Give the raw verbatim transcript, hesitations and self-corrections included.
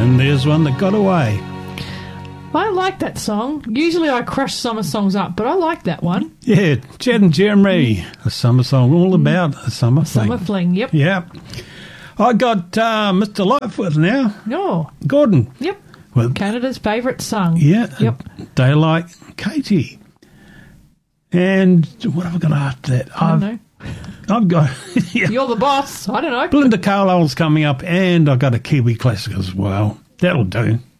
And there's one that got away. I like that song. Usually I crush summer songs up, but I like that one. Yeah, Chad and Jeremy, a summer song all about a summer fling. Summer fling, yep. Yep. I got uh, Mister Lightfoot now. Oh. Gordon. Yep. Well, Canada's favourite song. Yeah. Yep. Daylight Katie. And what have I got after that? I I've, don't know. I've got... yeah. You're the boss. I don't know. Belinda Carlisle's coming up, and I've got a Kiwi classic as well. That'll do.